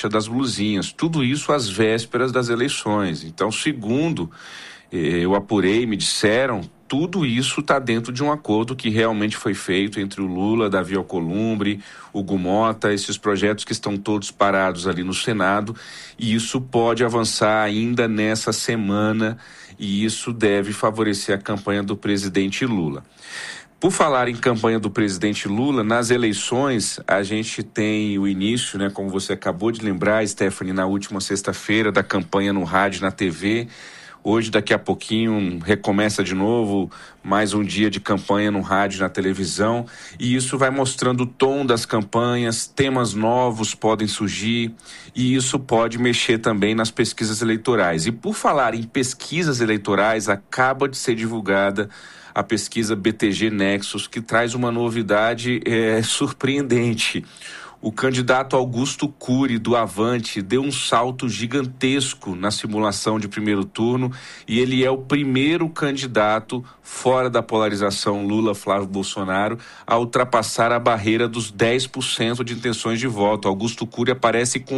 caixa das blusinhas. Tudo isso às vésperas das eleições. Então, segundo eu apurei, me disseram, tudo isso está dentro de um acordo que realmente foi feito entre o Lula, Davi Alcolumbre, Hugo Mota, esses projetos que estão todos parados ali no Senado, e isso pode avançar ainda nessa semana, e isso deve favorecer a campanha do presidente Lula. Por falar em campanha do presidente Lula, nas eleições a gente tem o início, né, como você acabou de lembrar, Stephanie, na última sexta-feira, da campanha no rádio e na TV. Hoje, daqui a pouquinho, recomeça de novo mais um dia de campanha no rádio e na televisão, e isso vai mostrando o tom das campanhas, temas novos podem surgir, e isso pode mexer também nas pesquisas eleitorais. E por falar em pesquisas eleitorais, acaba de ser divulgada a pesquisa BTG Nexus, que traz uma novidade surpreendente. O candidato Augusto Cury, do Avante, deu um salto gigantesco na simulação de primeiro turno e ele é o primeiro candidato fora da polarização Lula-Flávio Bolsonaro a ultrapassar a barreira dos 10% de intenções de voto. Augusto Cury aparece com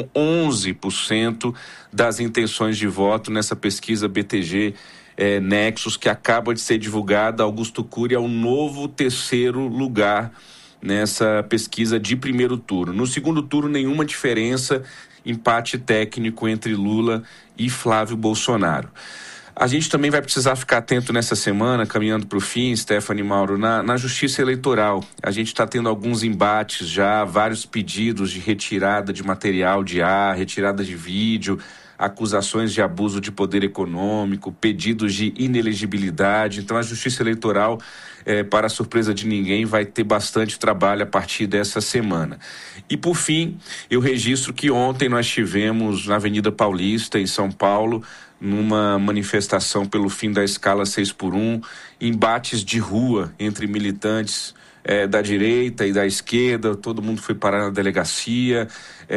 11% das intenções de voto nessa pesquisa BTG Nexus, que acaba de ser divulgada. Augusto Cury é o novo terceiro lugar nessa pesquisa de primeiro turno. No segundo turno, nenhuma diferença, empate técnico entre Lula e Flávio Bolsonaro. A gente também vai precisar ficar atento nessa semana, caminhando para o fim, Stephanie, Mauro, na Justiça Eleitoral. A gente está tendo alguns embates já, vários pedidos de retirada de material de ar, retirada de vídeo, acusações de abuso de poder econômico, pedidos de inelegibilidade. Então a Justiça Eleitoral, para a surpresa de ninguém, vai ter bastante trabalho a partir dessa semana. E por fim, eu registro que ontem nós tivemos na Avenida Paulista, em São Paulo, numa manifestação pelo fim da escala 6x1, embates de rua entre militantes da direita e da esquerda, todo mundo foi parar na delegacia.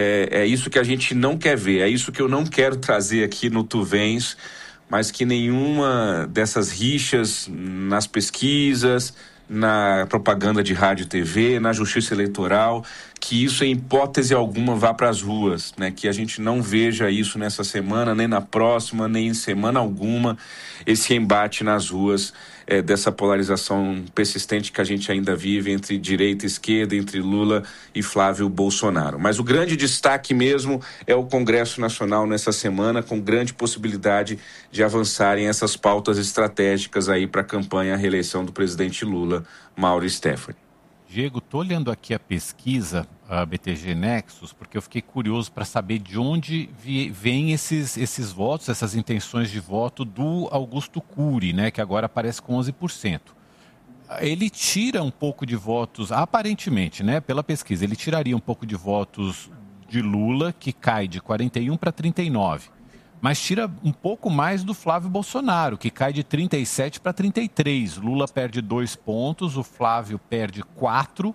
É isso que a gente não quer ver, é isso que eu não quero trazer aqui no Tu Vens, mas que nenhuma dessas rixas nas pesquisas, na propaganda de rádio e TV, na justiça eleitoral, que isso em hipótese alguma vá para as ruas, né? Que a gente não veja isso nessa semana, nem na próxima, nem em semana alguma, esse embate nas ruas dessa polarização persistente que a gente ainda vive entre direita e esquerda, entre Lula e Flávio Bolsonaro. Mas o grande destaque mesmo é o Congresso Nacional nessa semana, com grande possibilidade de avançarem essas pautas estratégicas aí para a campanha à reeleição do presidente Lula. Mauro e Stephanie. Diego, estou olhando aqui a pesquisa, a BTG Nexus, porque eu fiquei curioso para saber de onde vêm esses votos, essas intenções de voto do Augusto Cury, né, que agora aparece com 11%. Ele tira um pouco de votos, aparentemente, né, pela pesquisa, ele tiraria um pouco de votos de Lula, que cai de 41 para 39%. Mas tira um pouco mais do Flávio Bolsonaro, que cai de 37 para 33. Lula perde 2 pontos, o Flávio perde 4.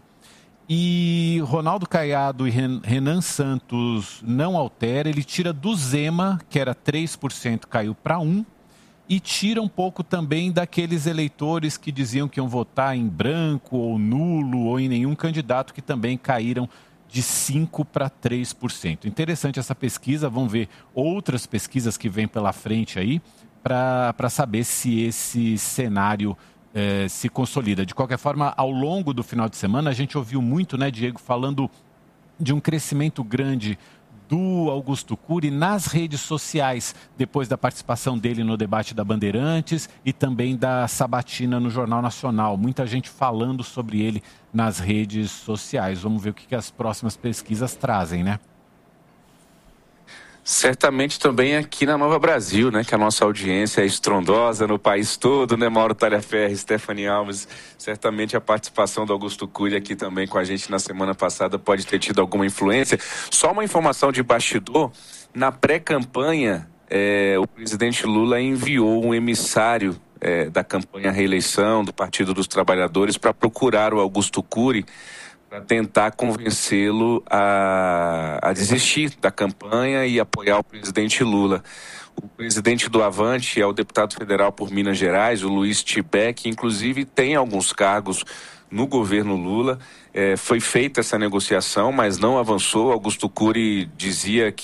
E Ronaldo Caiado e Renan Santos não altera. Ele tira do Zema, que era 3%, caiu para 1%. E tira um pouco também daqueles eleitores que diziam que iam votar em branco ou nulo ou em nenhum candidato, que também caíram de 5% para 3%. Interessante essa pesquisa, vamos ver outras pesquisas que vêm pela frente aí para saber se esse cenário se consolida. De qualquer forma, ao longo do final de semana, a gente ouviu muito, né, Diego, falando de um crescimento grande do Augusto Cury nas redes sociais, depois da participação dele no debate da Bandeirantes e também da sabatina no Jornal Nacional. Muita gente falando sobre ele nas redes sociais. Vamos ver o que as próximas pesquisas trazem, né? Certamente também aqui na Nova Brasil, né, que a nossa audiência é estrondosa no país todo, né, Mauro Talhaferri, Stephanie Alves. Certamente a participação do Augusto Cury aqui também com a gente na semana passada pode ter tido alguma influência. Só uma informação de bastidor, na pré-campanha, o presidente Lula enviou um emissário da campanha à reeleição do Partido dos Trabalhadores para procurar o Augusto Cury, para tentar convencê-lo a desistir da campanha e apoiar o presidente Lula. O presidente do Avante é o deputado federal por Minas Gerais, o Luiz Tibé, que inclusive tem alguns cargos no governo Lula. Foi feita essa negociação, mas não avançou. Augusto Cury dizia que